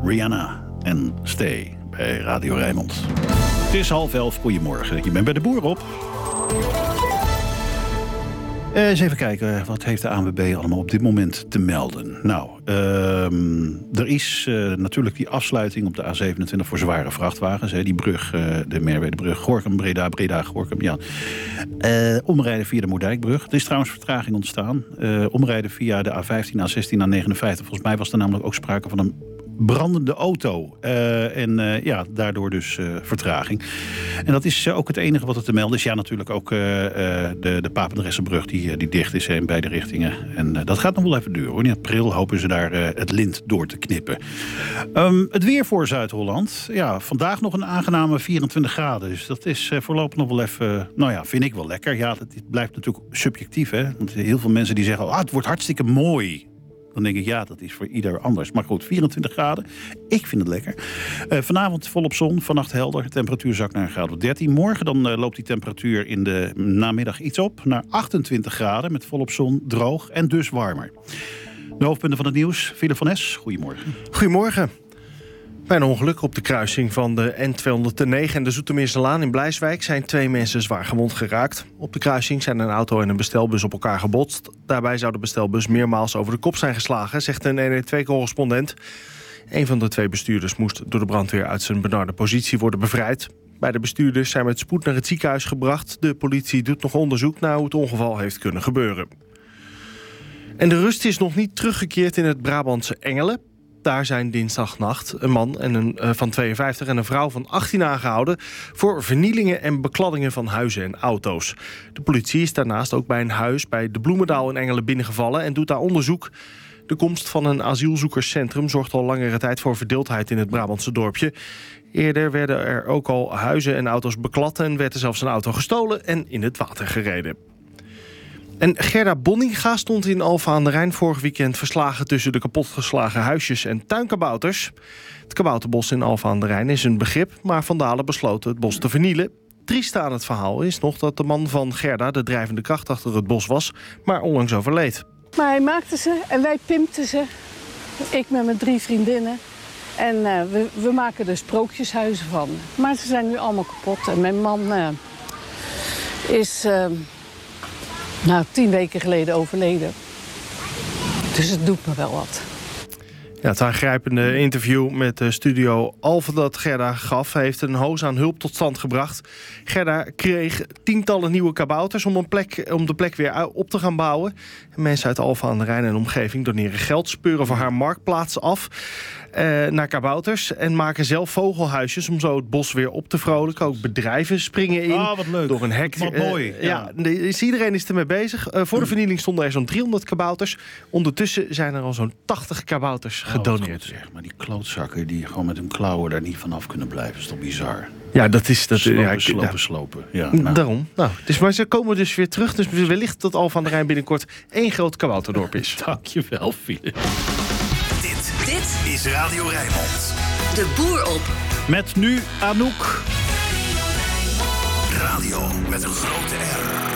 Rihanna en Stay bij Radio Rijnmond. Het is 10:30, goedemorgen. Je bent bij de Boer op. Eens even kijken, wat heeft de ANWB allemaal op dit moment te melden? Nou, er is natuurlijk die afsluiting op de A27 voor zware vrachtwagens. Die brug, de Merwedebrug, Gorinchem, Breda, Gorinchem. Ja. Omrijden via de Moerdijkbrug. Er is trouwens vertraging ontstaan. Omrijden via de A15, A16, A59. Volgens mij was er namelijk ook sprake van een brandende auto. Daardoor dus vertraging. En dat is ook het enige wat er te melden is. Ja, natuurlijk ook de Papendressenbrug die dicht is in beide richtingen. En dat gaat nog wel even duren. In april hopen ze daar het lint door te knippen. Het weer voor Zuid-Holland. Ja, vandaag nog een aangename 24 graden. Dus dat is voorlopig nog wel even, vind ik wel lekker. Ja, het blijft natuurlijk subjectief. Hè? Want heel veel mensen die zeggen, het wordt hartstikke mooi. Dan denk ik, ja, dat is voor ieder anders. Maar goed, 24 graden. Ik vind het lekker. Vanavond volop zon, vannacht helder. De temperatuur zakt naar een graad of 13. Morgen dan loopt die temperatuur in de namiddag iets op. Naar 28 graden met volop zon, droog en dus warmer. De hoofdpunten van het nieuws. Philip van Es, goedemorgen. Goedemorgen. Bij een ongeluk op de kruising van de N209 en de Zoetermeerselaan in Blijswijk zijn 2 mensen zwaar gewond geraakt. Op de kruising zijn een auto en een bestelbus op elkaar gebotst. Daarbij zou de bestelbus meermaals over de kop zijn geslagen, zegt een 112-correspondent. Een van de 2 bestuurders moest door de brandweer uit zijn benarde positie worden bevrijd. Beide bestuurders zijn met spoed naar het ziekenhuis gebracht. De politie doet nog onderzoek naar hoe het ongeval heeft kunnen gebeuren. En de rust is nog niet teruggekeerd in het Brabantse Engelen. Daar zijn dinsdagnacht een man van 52 en een vrouw van 18 aangehouden voor vernielingen en bekladdingen van huizen en auto's. De politie is daarnaast ook bij een huis bij de Bloemendaal in Engelen binnengevallen en doet daar onderzoek. De komst van een asielzoekerscentrum zorgt al langere tijd voor verdeeldheid in het Brabantse dorpje. Eerder werden er ook al huizen en auto's beklad en werd er zelfs een auto gestolen en in het water gereden. En Gerda Bonninga stond in Alphen aan de Rijn vorig weekend verslagen tussen de kapotgeslagen huisjes en tuinkabouters. Het kabouterbos in Alphen aan de Rijn is een begrip, maar Van Dalen besloten het bos te vernielen. Triest aan het verhaal is nog dat de man van Gerda de drijvende kracht achter het bos was, maar onlangs overleed. Maar hij maakte ze en wij pimpten ze. Ik met mijn 3 vriendinnen. En we maken er sprookjeshuizen van. Maar ze zijn nu allemaal kapot. En mijn man is 10 weken geleden overleden. Dus het doet me wel wat. Ja, het aangrijpende interview met de studio Alphen dat Gerda gaf heeft een hoos aan hulp tot stand gebracht. Gerda kreeg tientallen nieuwe kabouters om de plek weer op te gaan bouwen. En mensen uit Alphen aan de Rijn en omgeving doneren geld, speuren voor haar marktplaats af naar kabouters en maken zelf vogelhuisjes om zo het bos weer op te vrolijken. Ook bedrijven springen in. Wat leuk. Door een hek. Wat mooi. Iedereen is ermee bezig. Voor de vernieling stonden er zo'n 300 kabouters. Ondertussen zijn er al zo'n 80 kabouters gedoneerd. Zeg, maar die klootzakken die gewoon met hun klauwen daar niet vanaf kunnen blijven, is toch bizar? Ja, dat is... Slopen. Ja, Daarom. Maar ze komen dus weer terug. Dus wellicht dat Alphen aan de Rijn binnenkort 1 groot kabouterdorp is. Dankjewel, Philip. Dit is Radio Rijnmond. De Boer op. Met nu Anouk. Radio met een grote R.